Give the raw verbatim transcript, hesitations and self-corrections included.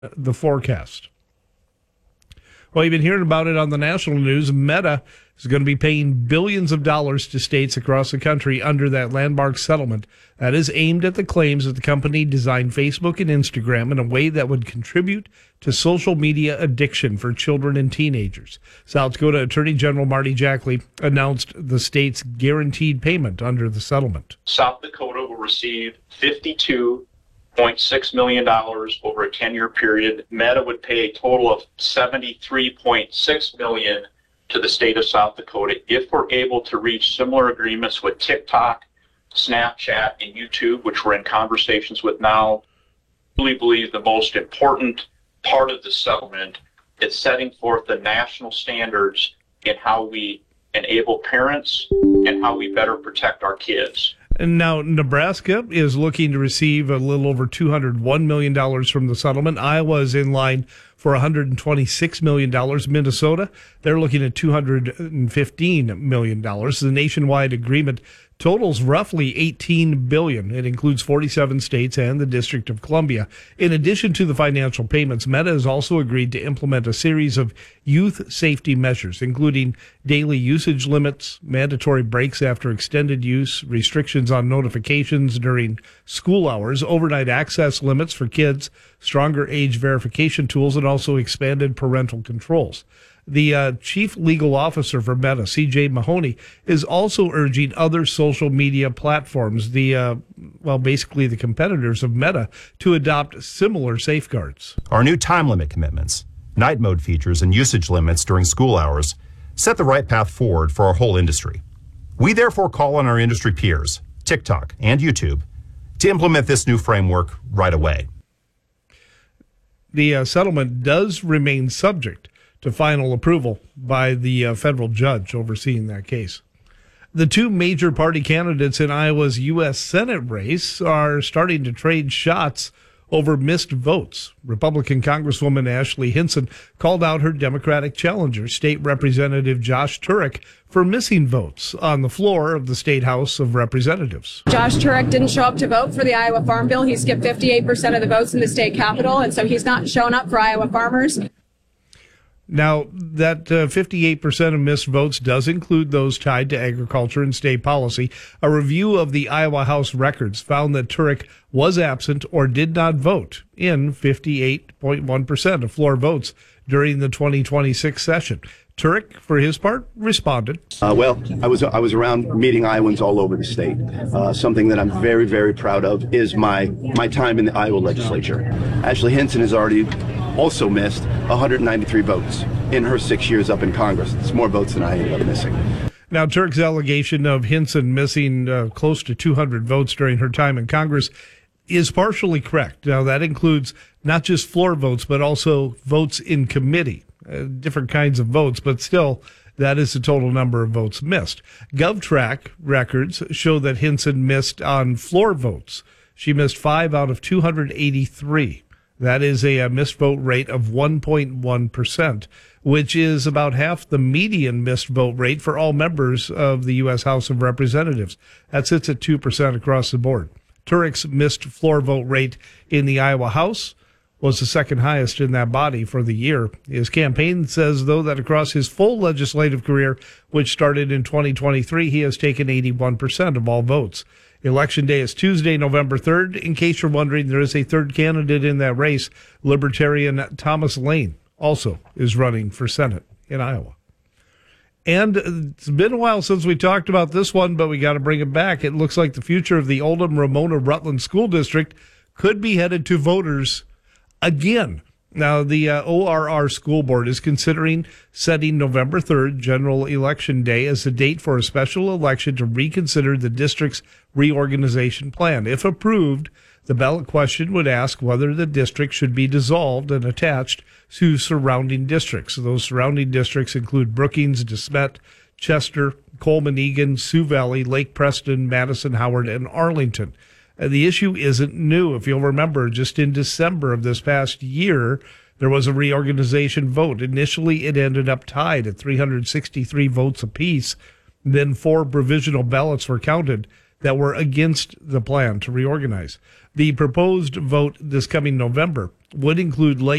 the forecast. Well, you've been hearing about it on the national news. Meta is going to be paying billions of dollars to states across the country under that landmark settlement that is aimed at the claims that the company designed Facebook and Instagram in a way that would contribute to social media addiction for children and teenagers. South Dakota Attorney General Marty Jackley announced the state's guaranteed payment under the settlement. South Dakota will receive fifty-two point six million dollars over a ten-year period. Meta would pay a total of seventy-three point six million dollars to the state of South Dakota if we're able to reach similar agreements with TikTok, Snapchat, and YouTube, which we're in conversations with now. I really believe the most important part of the settlement is setting forth the national standards in how we enable parents and how we better protect our kids. And now Nebraska is looking to receive a little over two hundred one million dollars from the settlement. Iowa is in line for one hundred twenty-six million dollars. Minnesota, they're looking at two hundred fifteen million dollars. The nationwide agreement totals roughly eighteen billion dollars. It includes forty-seven states and the District of Columbia. In addition to the financial payments, Meta has also agreed to implement a series of youth safety measures, including daily usage limits, mandatory breaks after extended use, restrictions on notifications during school hours, overnight access limits for kids, stronger age verification tools, and also expanded parental controls. The uh, chief legal officer for Meta, C J Mahoney, is also urging other social media platforms, the uh, well, basically the competitors of Meta, to adopt similar safeguards. Our new time limit commitments, night mode features, and usage limits during school hours set the right path forward for our whole industry. We therefore call on our industry peers, TikTok and YouTube, to implement this new framework right away. The uh, settlement does remain subject to final approval by the uh, federal judge overseeing that case. The two major party candidates in Iowa's U S Senate race are starting to trade shots over missed votes. Republican Congresswoman Ashley Hinson called out her Democratic challenger, State Representative Josh Turek, for missing votes on the floor of the State House of Representatives. Josh Turek didn't show up to vote for the Iowa Farm Bill. He skipped fifty-eight percent of the votes in the state capitol, and so he's not shown up for Iowa farmers. Now, that uh, fifty-eight percent of missed votes does include those tied to agriculture and state policy. A review of the Iowa House records found that Turek was absent or did not vote in fifty-eight point one percent of floor votes during the twenty twenty-six session. Turek, for his part, responded. Uh, well, I was I was around meeting Iowans all over the state. Uh, something that I'm very, very proud of is my, my time in the Iowa legislature. Ashley Hinson has already also missed one hundred ninety-three votes in her six years up in Congress. It's more votes than I ended up missing. Now, Turek's allegation of Hinson missing uh, close to two hundred votes during her time in Congress is partially correct. Now, that includes not just floor votes, but also votes in committee, uh, different kinds of votes, but still, that is the total number of votes missed. GovTrack records show that Hinson missed on floor votes. She missed five out of two hundred eighty-three. That is a, a missed vote rate of one point one percent, which is about half the median missed vote rate for all members of the U S House of Representatives. That sits at two percent across the board. Turek's missed floor vote rate in the Iowa House was the second highest in that body for the year. His campaign says, though, that across his full legislative career, which started in twenty twenty-three, he has taken eighty-one percent of all votes. Election day is Tuesday, November third. In case you're wondering, there is a third candidate in that race. Libertarian Thomas Lane also is running for Senate in Iowa. And it's been a while since we talked about this one, but we got to bring it back. It looks like the future of the Oldham-Ramona-Rutland School District could be headed to voters again. Now, the uh, O R R School Board is considering setting November third, General Election Day, as the date for a special election to reconsider the district's reorganization plan. If approved, the ballot question would ask whether the district should be dissolved and attached to surrounding districts. Those surrounding districts include Brookings, DeSmet, Chester, Coleman, Egan, Sioux Valley, Lake Preston, Madison, Howard, and Arlington. The issue isn't new. If you'll remember, just in December of this past year, there was a reorganization vote. Initially, it ended up tied at three hundred sixty-three votes apiece. Then four provisional ballots were counted. that were against the plan to reorganize. The proposed vote this coming November would include Lake